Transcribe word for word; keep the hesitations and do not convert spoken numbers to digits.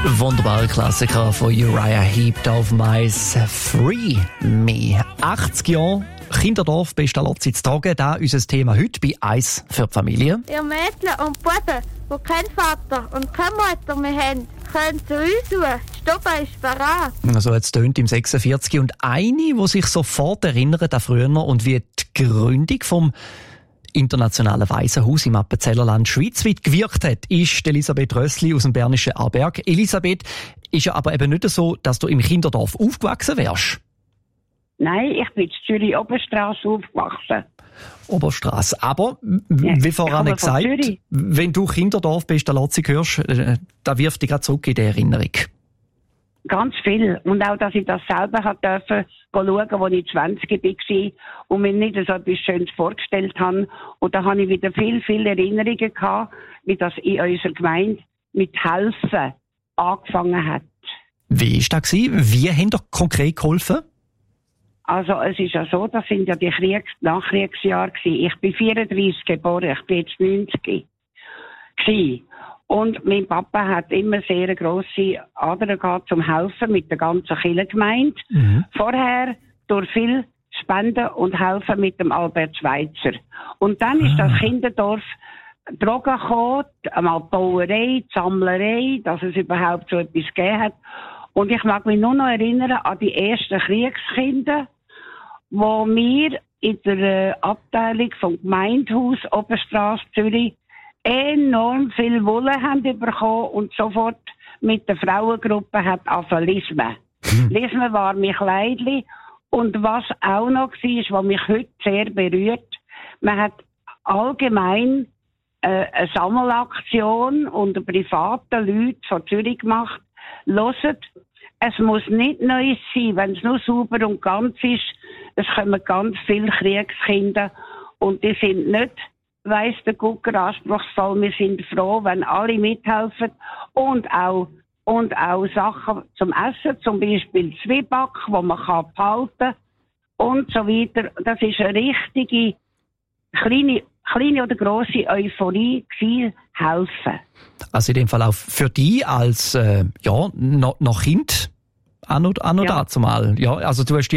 Wunderbarer Klassiker von Uriah Heep auf Mais Free Me. achtzig Jahre Kinderdorf bei Stalozzi zu Tagen. Das ist unser Thema heute bei «Eis für die Familie». Ihr Mädchen und Buben, die keinen Vater und keine Mutter mehr haben, können zu uns suchen. Die Stube ist parat. So hat es tönt im sechsundvierzig. Und eine, die sich sofort erinnert an früher und wie die Gründung vom internationalen Waisenhaus im Appenzellerland schweizweit gewirkt hat, ist Elisabeth Rössli aus dem bernischen Aarberg. Elisabeth, ist ja aber eben nicht so, dass du im Kinderdorf aufgewachsen wärst. Nein, ich bin in Zürich Oberstrasse aufgewachsen. Oberstrasse. Aber, Ja, wie vorhin gesagt, wenn du Kinderdorf bei Stalozzi hörst, äh, da wirft dich gerade zurück in die Erinnerung. Ganz viel. Und auch, dass ich das selber hat dürfen schauen, als ich zwanzig war und mir nicht so etwas Schönes vorgestellt habe. Und da habe ich wieder viel, viele Erinnerungen gehabt, wie das in unserer Gemeinde mit Helfen angefangen hat. Wie war das? Wie haben ihr konkret geholfen? Also, es ist ja so, das sind ja die Kriegs- Nachkriegsjahre gewesen. Ich bin vierunddreissig geboren, ich bin jetzt neunzig gewesen. Und mein Papa hat immer sehr eine grosse Ader gehabt zum Helfen mit der ganzen Kirchengemeinde. Mhm. Vorher durch viel Spenden und Helfen mit dem Albert Schweitzer. Und dann ah. ist das Kinderdorf Drogen gekommen, einmal die Bauerei, die Sammlerei, dass es überhaupt so etwas gegeben hat. Und ich mag mich nur noch erinnern an die ersten Kriegskinder, wo wir in der Abteilung vom Gemeindehaus Oberstrasse Zürich enorm viel Wolle haben bekommen und sofort mit der Frauengruppe hat angefangen Lismen. Hm. Lismen war mein Kleidli. Und was auch noch war, was mich heute sehr berührt, man hat allgemein äh, eine Sammelaktion unter privaten Leuten von Zürich gemacht. Hört, es muss nicht neu sein, wenn es nur sauber und ganz ist. Es kommen ganz viele Kriegskinder und die sind nicht, weiss der Gucker, anspruchsvoll. Wir sind froh, wenn alle mithelfen und auch, und auch Sachen zum Essen, zum Beispiel Zwieback, wo man kann behalten und so weiter. Das ist eine richtige kleine, kleine oder grosse Euphorie gewesen, helfen. Also in dem Fall auch für dich als äh, ja, noch, noch Kind, auch noch, auch noch ja. dazu mal. Ja, also du hast